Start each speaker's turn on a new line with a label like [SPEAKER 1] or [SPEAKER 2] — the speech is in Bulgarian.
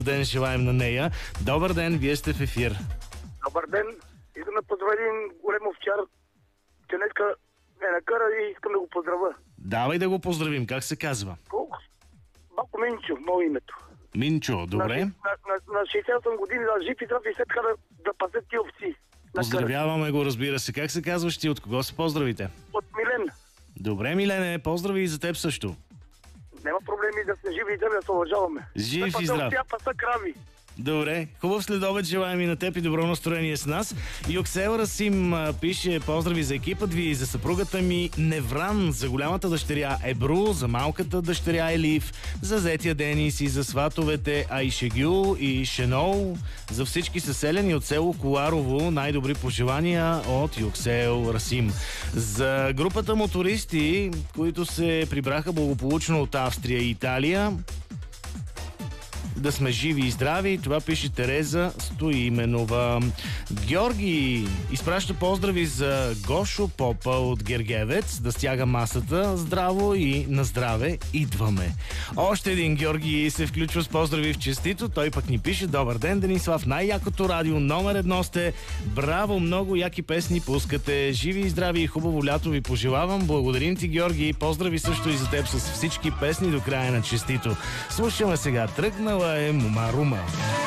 [SPEAKER 1] ден желаем на нея. Добър ден, вие сте в ефир.
[SPEAKER 2] Добър ден. Искам да поздравя един голем овчар, че днеска ме накара и искам да го поздравя.
[SPEAKER 1] Давай да го поздравим. Как се казва?
[SPEAKER 2] Бако Минчо, мое името.
[SPEAKER 1] Минчо, добре.
[SPEAKER 2] На 68 години да жив и здрав и все така да пасят ти овци.
[SPEAKER 1] Поздравяваме го, разбира се. Как се казваш ти? От кого се поздравите?
[SPEAKER 2] От Милен.
[SPEAKER 1] Добре, Милене, поздрави и за теб също.
[SPEAKER 2] Няма проблеми да сме живи и здрави, да се уважаваме.
[SPEAKER 1] Жив и здрав.
[SPEAKER 2] Тя паса крави.
[SPEAKER 1] Добре, хубав следобед желаем и на теб и добро настроение с нас. Юксел Расим пише поздрави за екипът ви, за съпругата ми Невран, за голямата дъщеря Ебру, за малката дъщеря Елиф, за зетия Денис и за сватовете Айшегю и Шенол, за всички съселени от село Коларово, най-добри пожелания от Юксел Расим. За групата мотористи, които се прибраха благополучно от Австрия и Италия, да сме живи и здрави. Това пише Тереза Стоименова. Георги изпраща поздрави за Гошо Попа от Гергевец. Да стяга масата здраво и на здраве идваме. Още един Георги се включва с поздрави в честито. Той пък ни пише: добър ден, Денислав, най-якото радио номер 1 сте. Браво, много яки песни пускате. Живи и здрави и хубаво лято ви пожелавам. Благодарим ти, Георги. Поздрави също и за теб с всички песни до края на честито. Слушаме сега. Тръгнала е Мома Рума.